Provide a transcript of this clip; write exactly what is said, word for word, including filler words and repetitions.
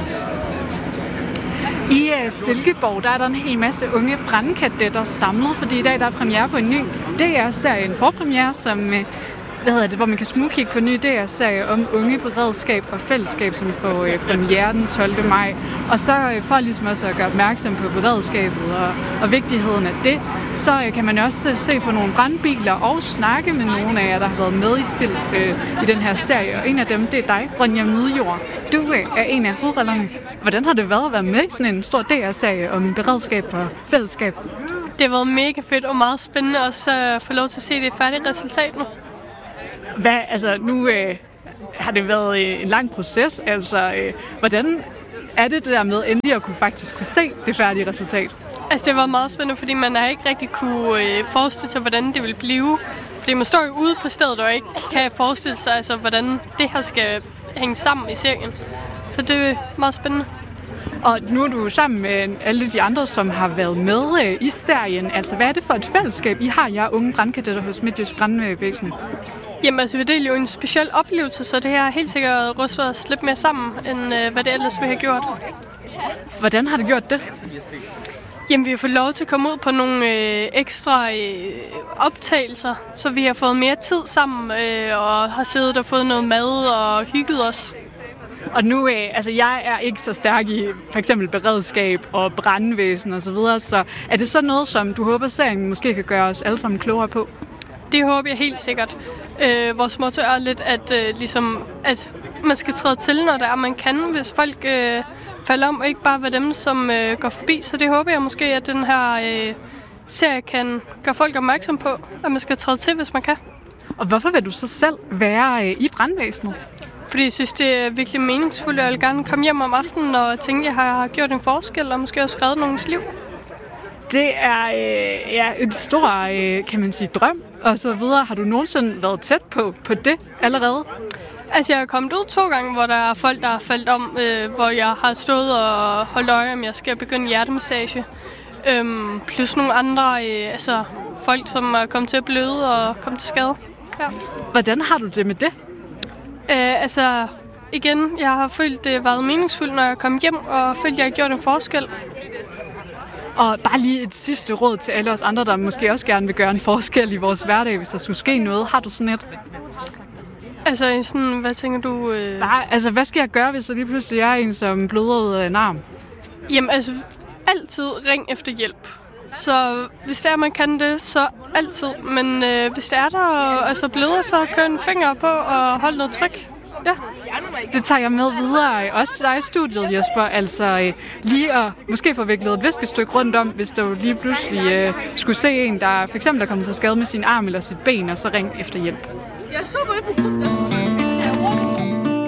I uh, Silkeborg der er der en hel masse unge brandkadetter samlet, fordi i dag der er premiere på en ny D R-serie, en forpremiere, som, uh, hvad hedder det, hvor man kan smugkigge på en ny D R-serie om unge, beredskab og fællesskab, som får uh, premiere den tolvte maj. Og så uh, for ligesom også at gøre opmærksom på beredskabet og, og vigtigheden af det, så uh, kan man også uh, se på nogle brandbiler og snakke med nogle af jer, der har været med i film uh, i den her serie. Og en af dem, det er dig, Ronja Midjord. Du uh, er en af hovedrollerne. Hvordan har det været at være med i sådan en stor D R-serie om beredskab og fællesskab? Det har været mega fedt og meget spændende også at få lov til at se det færdige resultat nu. Hvad, altså nu øh, har det været øh, en lang proces, altså øh, hvordan er det det der med endelig at kunne faktisk kunne se det færdige resultat? Altså det var meget spændende, fordi man har ikke rigtig kunne øh, forestille sig, hvordan det vil blive. Fordi man står jo ude på stedet og ikke kan forestille sig, altså, hvordan det her skal hænge sammen i serien. Så det er meget spændende. Og nu er du sammen med alle de andre, som har været med øh, i serien. Altså hvad er det for et fællesskab, I har, jer unge brandkadetter hos Midtjysk Brandvæsen? Jamen altså, vi deler jo en speciel oplevelse, så det her har helt sikkert rystet os lidt mere sammen, end øh, hvad det ellers vi har gjort. Hvordan har det gjort det? Jamen, vi har fået lov til at komme ud på nogle øh, ekstra øh, optagelser, så vi har fået mere tid sammen øh, og har siddet og fået noget mad og hygget os. Og nu, øh, altså jeg er ikke så stærk i for eksempel beredskab og brandvæsen og så videre, så er det så noget, som du håber, serien måske kan gøre os alle sammen klogere på? Det håber jeg helt sikkert. Øh, vores motto er lidt, at, øh, ligesom, at man skal træde til, når der er, man kan, hvis folk øh, falder om, og ikke bare være dem, som øh, går forbi. Så det håber jeg måske, at den her øh, serie kan gøre folk opmærksom på, at man skal træde til, hvis man kan. Og hvorfor vil du så selv være øh, i brandvæsenet? Fordi jeg synes, det er virkelig meningsfuldt, og jeg vil gerne komme hjem om aftenen og tænke, at jeg har gjort en forskel, og måske også reddet nogens liv. Det er øh, ja, en stor, øh, kan man sige, drøm og så videre. Har du nogensinde været tæt på, på det allerede? Altså, jeg er kommet ud to gange, hvor der er folk, der har faldet om, øh, hvor jeg har stået og holdt øje, om jeg skal begynde hjertemassage. Øhm, plus nogle andre, øh, altså folk, som er kommet til at bløde og kommet til skade. Ja. Hvordan har du det med det? Øh, altså, igen, jeg har følt, det har været meningsfuldt, når jeg kom hjem, og følt, at jeg har gjort en forskel. Og bare lige et sidste råd til alle os andre, der måske også gerne vil gøre en forskel i vores hverdag, hvis der skulle ske noget. Har du sådan et? Altså, sådan, hvad tænker du? Øh... Nej, altså, hvad skal jeg gøre, hvis der lige pludselig er en, som bløder ud af en arm? Jamen, altså, altid ring efter hjælp. Så hvis det er, man kan det, så altid. Men øh, hvis det er der, altså bløder, så kør en finger på og hold noget tryk. Ja. Det tager jeg med videre, også til dig i studiet, Jesper. Altså lige at måske få viklet et viskestykke rundt om, hvis du lige pludselig uh, skulle se en, der for eksempel er kommet til skade med sin arm eller sit ben, og så ring efter hjælp. Jeg så på